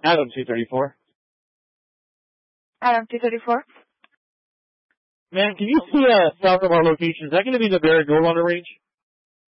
Adam 234. Adam 234. Man, can you see south of our location? Is that going to be the Barrett Gold Runner range?